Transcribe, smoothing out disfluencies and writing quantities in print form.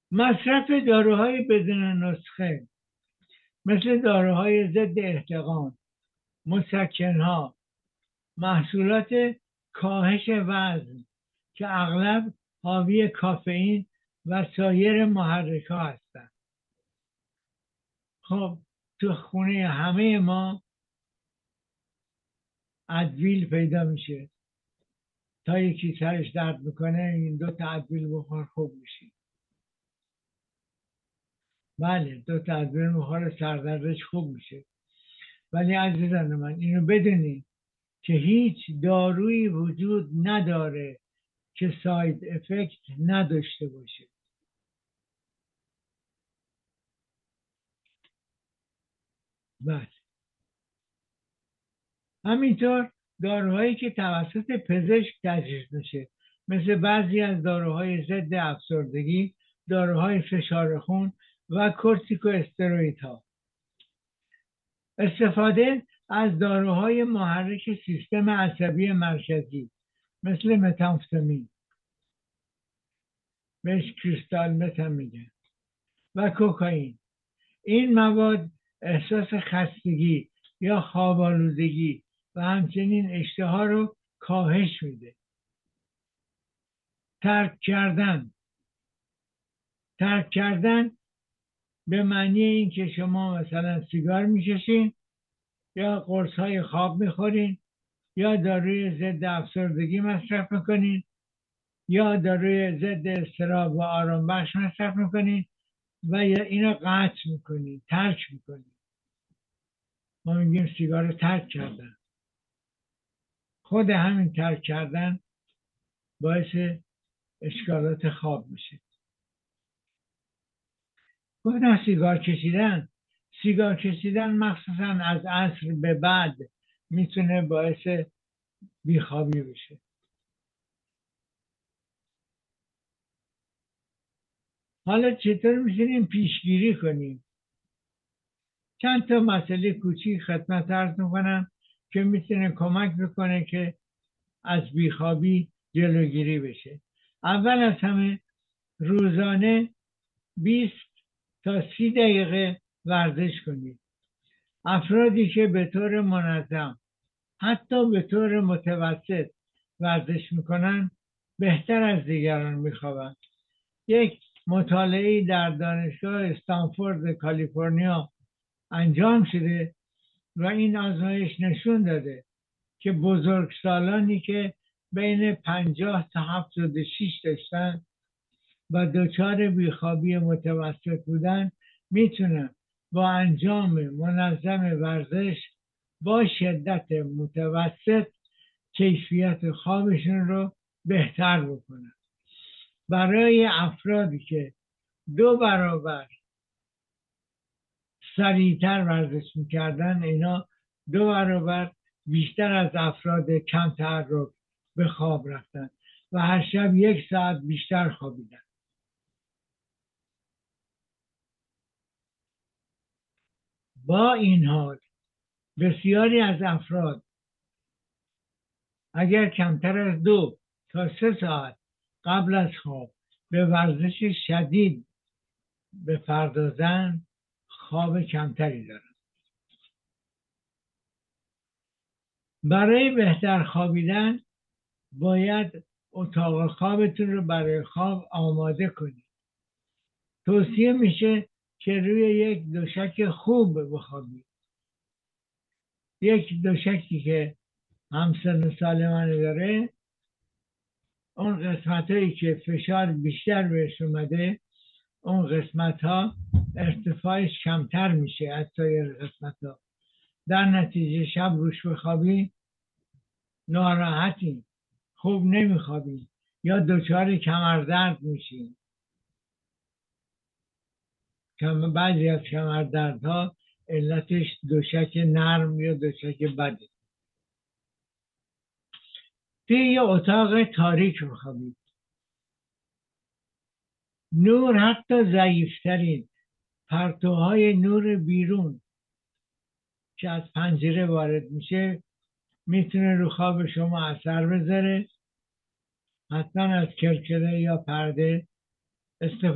مصرف داروهای بدون نسخه مثل داروهای ضد احتقان، مسکنها، محصولات کاهش وزن که اغلب حاوی کافئین و سایر محرک‌ها هستند. خب تو خونه همه ما ادویل پیدا میشه، تا یکی سرش درد میکنه این 2 تا ادویل بخور خوب میشی. بله 2 تا ادویل بخور سردردش خوب میشه. ولی عزیزان من اینو بدونید که هیچ دارویی وجود نداره که ساید افکت نداشته باشه. بله همینطور داروهایی که توسط پزشک تجویز میشه مثل بعضی از داروهای ضد افسردگی، داروهای فشار خون و کورتیکو استروئیدها. استفاده از داروهای محرک سیستم عصبی مرکزی مثل متامفتامین، بهش کریستال مت هم میگن، و کوکائین. این مواد احساس خستگی یا خواب‌آلودگی و همچنین اشتها رو کاهش میده. ترک کردن به معنی این که شما مثلا سیگار میکشین یا قرص‌های خواب میخورین یا داروی ضد افسردگی مصرف میکنین یا داروی ضد اضطراب و آرام بخش مصرف میکنین و یا اینو قطع میکنین، ترک میکنین. ما میگیم سیگار رو ترک کردن. خود همین ترک کردن باعث اشکالات خواب میشه. گفتم سیگار کشیدن مخصوصا از عصر به بعد میتونه باعث بیخوابی بشه. حالا چطور میتونیم پیشگیری کنیم؟ چند تا مسئله کوچیک خدمت عرض میکنم که میتونه کمک بکنه که از بیخوابی جلوگیری بشه. اول از همه روزانه 20 تا 30 دقیقه ورزش کنید. افرادی که به طور منظم حتی به طور متوسط ورزش میکنن بهتر از دیگران میخوابند. یک مطالعه در دانشگاه استنفورد کالیفرنیا انجام شده و این آزمایش نشون داده که بزرگسالانی که بین 50 تا 76 داشتن و دچار بیخوابی متوسط بودن میتونن با انجام منظم ورزش با شدت متوسط کیفیت خوابشون رو بهتر بکنن. برای افرادی که 2 برابر سریعتر ورزش میکردن، اینا 2 برابر بیشتر از افراد کم تحرک به خواب رفتن و هر شب 1 ساعت بیشتر خوابیدن. با این حال بسیاری از افراد اگر کمتر از 2 تا 3 ساعت قبل از خواب به ورزش شدید بپردازند خواب کمتری دارند. برای بهتر خوابیدن باید اتاق خوابتون رو برای خواب آماده کنید. توصیه میشه که روی یک دوشک خوب بخوابید. یک دوشکی که همسن سال من داره، اون قسمت هایی که فشار بیشتر بهش اومده اون قسمت ها ارتفاعش کمتر میشه از سایر قسمت ها. در نتیجه شب روش بخوابی ناراحتیم، خوب نمیخوابیم یا دچار کمردرد میشیم. بعضی از کمردردها علتش دوشک نرم یا دوشک بده. توی یه اتاق تاریک بخوابید. نور حتی ضعیفترین پرتوهای نور بیرون که از پنجره وارد میشه میتونه رو خواب شما اثر بذاره. حتما از کرکره یا پرده استفاده